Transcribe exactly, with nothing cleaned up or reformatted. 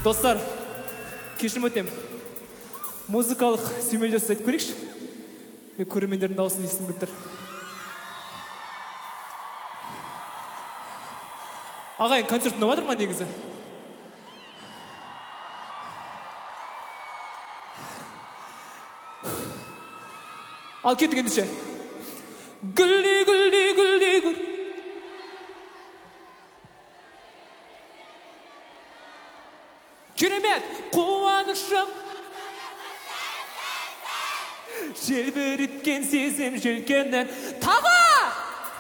Достар, кешірім өтем. Музыкалық сүймелдеу айтып көрейікші. Мен көрермендердің дауысын естігім келіп тұр. Ағайын, концерт ұнап жатыр ма негізі? Ал кеттік ендеше. Гүлді, гүлді, гүлді, гүл. Керемет, қуанышым. Желбіреткен сезім желкеннен тағы